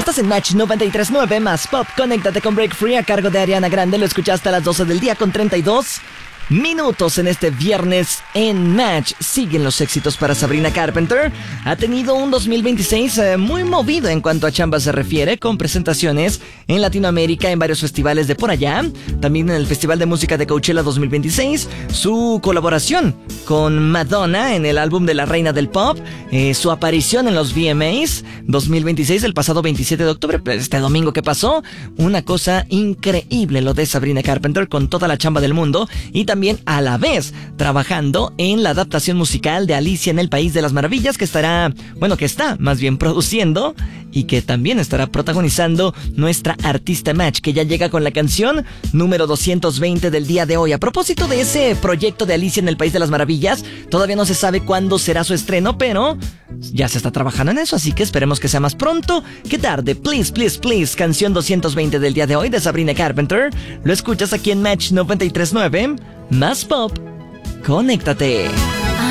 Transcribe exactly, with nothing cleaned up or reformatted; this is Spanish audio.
Estás en Match noventa y tres punto nueve más Pop. Conéctate con Break Free a cargo de Ariana Grande. Lo escuchaste a las doce del día con treinta y dos minutos en este viernes en Match. Siguen los éxitos para Sabrina Carpenter. Ha tenido un dos mil veintiséis eh, muy movido en cuanto a chamba se refiere, con presentaciones en Latinoamérica en varios festivales de por allá. También en el Festival de Música de Coachella dos mil veintiséis. Su colaboración con Madonna en el álbum de la Reina del Pop. Eh, su aparición en los V M As dos mil veintiséis, el pasado veintisiete de octubre. Este domingo que pasó. Una cosa increíble lo de Sabrina Carpenter, con toda la chamba del mundo. Y también También a la vez trabajando en la adaptación musical de Alicia en el País de las Maravillas, que estará, bueno, que está más bien produciendo y que también estará protagonizando nuestra artista Match, que ya llega con la canción número doscientos veinte del día de hoy. A propósito de ese proyecto de Alicia en el País de las Maravillas, todavía no se sabe cuándo será su estreno, pero ya se está trabajando en eso, así que esperemos que sea más pronto que tarde. Please, please, please, canción doscientos veinte del día de hoy de Sabrina Carpenter. Lo escuchas aquí en Match noventa y tres punto nueve. Más Pop. Conéctate.